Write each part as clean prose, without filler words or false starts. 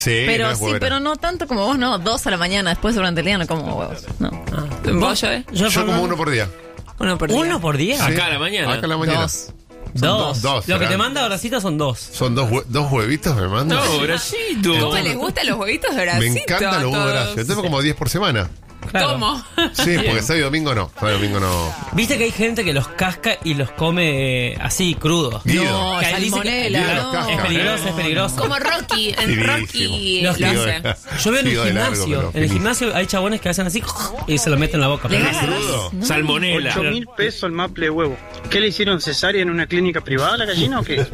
Sí, Pero no es sí, huevera. pero no tanto como vos, no. 2 a la mañana, después durante el día no como huevos. No. ¿Vos, Joe? Yo como uno por día. Uno por día. ¿Uno por día? Sí. Acá a la mañana. Acá a la mañana. 2. Dos. dos, Lo que serán. te manda Horacito son 2. Son dos huevitos, me mandan. No, bracito. ¿Cómo les gustan los huevitos de bracito? Me encantan los huevos de Horacio. Tengo como 10 por semana. Claro. ¿Cómo? Sí, porque sábado y domingo no. Sábado y domingo no. Viste que hay gente que los casca y los come así, crudos. Guido. No, Que ahí dice que- salmonela, Guido no. los casca. Es peligroso, es peligroso. Como Rocky. En Rocky Los lo Sigo hace. de- Yo veo en el sigo de largo, gimnasio. pero En el finísimo. gimnasio hay chabones que hacen así y se lo meten en la boca. Le Pero- agarras. crudo? No. Salmonela. 8.000 pesos el maple de huevo. ¿Qué le hicieron cesárea en una clínica privada a la gallina o qué?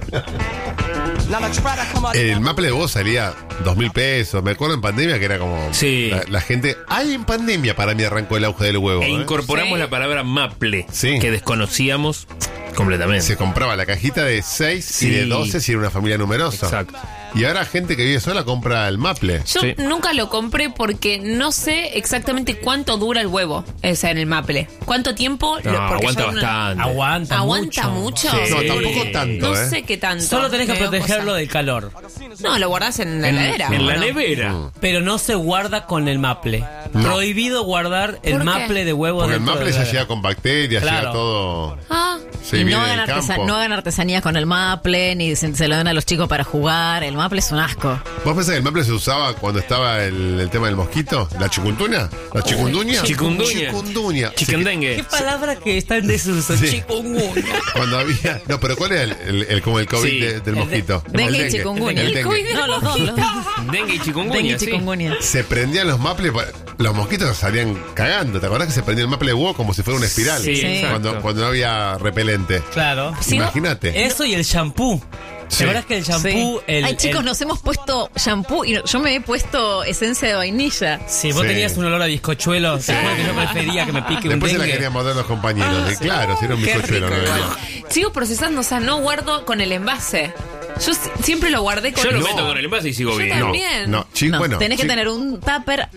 El maple de vos salía 2.000 pesos. Me acuerdo en pandemia que era como. Sí. La gente. Ay, en pandemia para mí arrancó el auge del huevo. E incorporamos Sí. la palabra maple, Sí. que desconocíamos completamente. Se compraba la cajita de 6 y de Sí. 12 si era una familia numerosa. Exacto. Y ahora gente que vive sola compra el maple. Yo Sí. nunca lo compré porque no sé exactamente cuánto dura el huevo, en el maple. ¿Cuánto tiempo? No, Porque aguanta yo no- bastante. Aguanta mucho. Sí. No, tampoco tanto, No ¿eh? sé qué tanto. Solo tenés que Me dio protegerlo cosa. del calor. No, lo guardás en la En, heladera. en la ¿o no? nevera. Pero no se guarda con el maple. No. Prohibido guardar el ¿Por qué? maple de huevo Porque el dentro maple de ya la- llega con bacterias, Claro. llega todo. Ah, Se Y viene no del hagan, campo. no hagan artesanías con el maple, ni se lo den a los chicos para jugar. El maple es un asco. ¿Vos pensás que el maple se usaba cuando estaba el tema del mosquito? ¿La chikungunya? ¿La chikunduña? Chikunduña. Chikunduña. Chicandengue. ¿Qué palabra que está en desuso? Sí. Chikungunya. Cuando había. No, pero ¿cuál era como el COVID Sí. del mosquito? Dengue y El chikungunya. El el dengue. COVID de No, los dos. Dengue y chikungunya. Dengue y sí. chikungunya. Se prendían los maples, los mosquitos salían cagando. ¿Te acordás que se prendía el maple de huevo como si fuera una espiral? Sí, exacto. Cuando no había repelente. Claro. Sí, Imagínate. Eso y el shampoo. Sí. ¿Te acuerdas que el shampoo... Sí. Ay, chicos, nos hemos puesto shampoo y yo me he puesto esencia de vainilla. Si vos Sí. tenías un olor a bizcochuelo, ¿te acuerdas que yo prefería que me pique un Después se la dengue? querían morder los compañeros. Y claro, si era un Qué bizcochuelo. rico no igual. venía. Sigo procesando, o sea, no guardo con el envase. Yo siempre lo guardé con Yo lo el- meto con el envase y sigo Yo bien. No, también. no, sí, No, bueno. tenés que sí. tener un tupper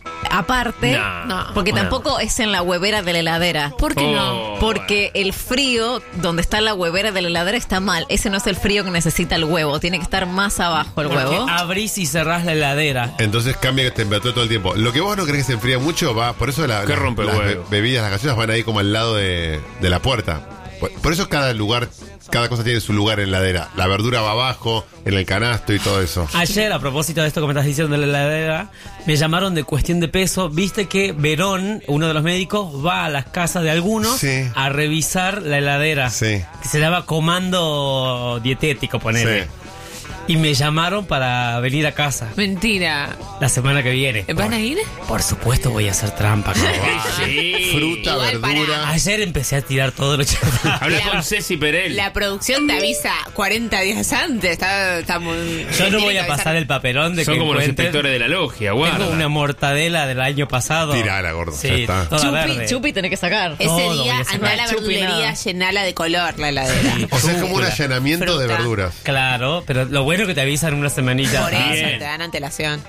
aparte, No. porque Bueno. tampoco es en la huevera de la heladera. ¿Por qué no? Porque el frío donde está la huevera de la heladera está mal. Ese no es el frío que necesita el huevo. Tiene que estar más abajo el Porque huevo. abrís y cerrás la heladera. Entonces cambia de temperatura todo el tiempo. Lo que vos no crees que se enfría mucho va. Por eso Que rompe el las huevo. bebidas, las gaseosas van ahí como al lado de la puerta. Por eso cada lugar, cada cosa tiene su lugar en la heladera. La verdura va abajo, en el canasto y todo eso. Ayer, a propósito de esto que me estás diciendo de la heladera, me llamaron de cuestión de peso. Viste que Verón, uno de los médicos, va a las casas de algunos Sí. a revisar la heladera. Sí. Que se llama comando dietético, ponele. Sí. Y me llamaron para venir a casa Mentira. la semana que viene. ¿Van a ir? Por supuesto voy a hacer trampa. cabrón. Sí. Fruta, Igual verdura. Ayer empecé a tirar todo lo que... Habla con Ceci Perel. La producción te avisa 40 días antes. Está muy... Yo no tiene voy que a pasar avisar. el papelón de Son que como los encuentren- inspectores de la logia, guarda. Tengo una mortadela del año pasado. Tirala, gordo, ya Sí, está. toda Chupi, verde. chupi tenés que sacar. Ese Todo voy día a hacer. anda a la Chupi, verdulería, nada. llenala de color la heladera. Sí. O sea, es como un Rúcula. allanamiento de Fruta. verduras. Claro, pero lo bueno es que te avisan una semanita. Por eso Bien. te dan antelación.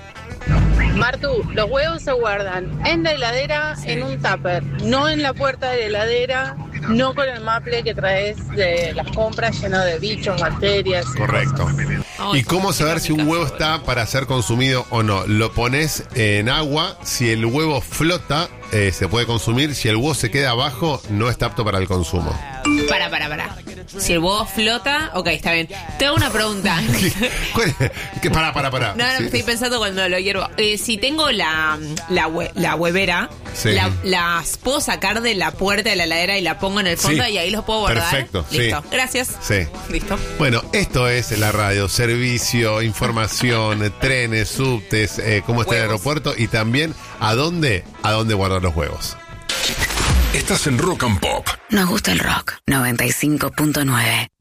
Martu, los huevos se guardan en la heladera, en un tupper, no en la puerta de la heladera, no con el maple que traes de las compras lleno de bichos, bacterias. Correcto. Ay, ¿Y cómo saber qué si un rica. huevo está para ser consumido o no? Lo pones en agua, si el huevo flota, se puede consumir, si el huevo se queda abajo, no está apto para el consumo. Para. Si el huevo flota, ok, está bien. Te hago una pregunta. ¿Cuál es? ¿Qué? Pará. No, Sí. estoy pensando cuando lo hiervo. Si tengo la huevera, Sí. las puedo sacar de la puerta de la heladera y la pongo en el fondo Sí. y ahí los puedo guardar. Perfecto, sí. Listo. Gracias. Sí. Listo. Bueno, esto es la radio, servicio, información, trenes, subtes, cómo está el Huevos. aeropuerto y también a dónde guardar los huevos. Estás en Rock and Pop. Nos gusta el rock. 95.9.